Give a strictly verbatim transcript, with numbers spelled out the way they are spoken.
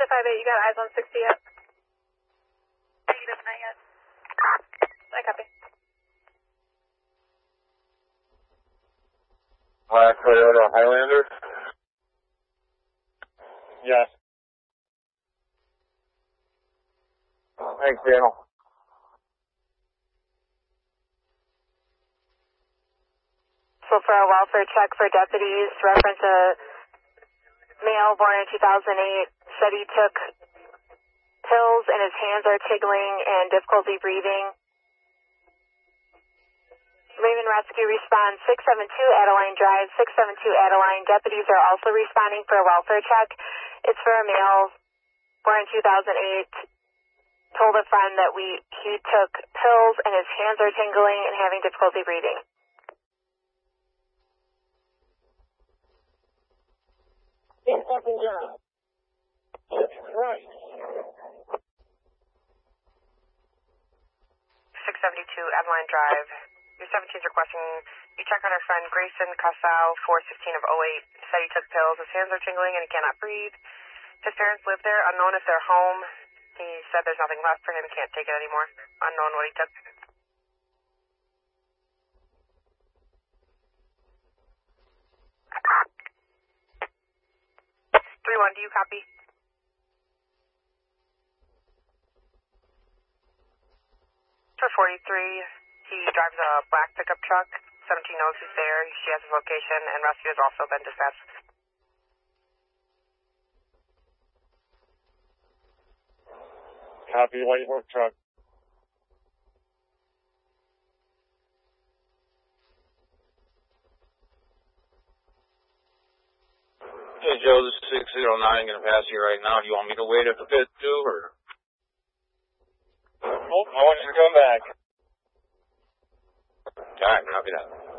to five eight, you got eyes on sixty yet? Negative, not yet. I copy. Black Toyota Highlander? Yes. Thanks, Daniel. So for a welfare check for deputies, reference a male born in two thousand eight, said he took pills and his hands are tingling and difficulty breathing. Raven Rescue responds six seven two Adeline Drive, six seven two Adeline. Deputies are also responding for a welfare check. It's for a male born in two thousand eight. Told a friend that we he took pills and his hands are tingling and having difficulty breathing. Get fucking down. Right. six seventy-two Adeline Drive. Your seventeen's requesting you check on our friend Grayson Casal, four sixteen of oh eight. Said he took pills. His hands are tingling and he cannot breathe. His parents live there. Unknown if they're home. He said there's nothing left for him. Can't take it anymore. Unknown what he took. three one, do you copy? For forty-three, he drives a black pickup truck. seventeen knows he's there. She has his location, and rescue has also been dispatched. Copy, white work truck. Hey, Joe, this is six zero nine. I'm going to pass you right now. Do you want me to wait a bit, too, or? Nope, I want you to come back. All right, copy that.